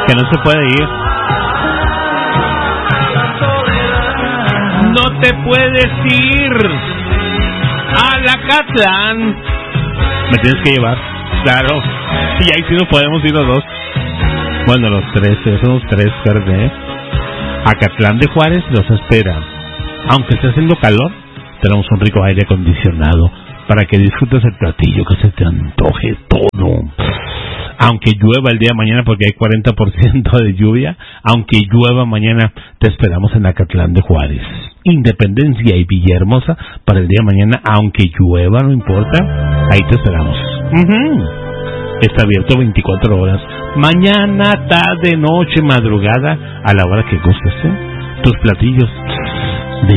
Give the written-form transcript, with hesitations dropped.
que no se puede ir. No te puedes ir a la Acatlán. Me tienes que llevar, claro. Y ahí sí no podemos ir los dos. Bueno, los tres, somos tres, ¿eh? Acatlán de Juárez los espera. Aunque esté haciendo calor, tenemos un rico aire acondicionado para que disfrutes el platillo, que se te antoje todo. Aunque llueva el día de mañana, porque hay 40% de lluvia, aunque llueva mañana, te esperamos en Acatlán de Juárez. Independencia y Villahermosa para el día de mañana, aunque llueva, no importa, ahí te esperamos. Está abierto 24 horas, mañana, tarde, noche, madrugada, a la hora que gustes, ¿eh? Tus platillos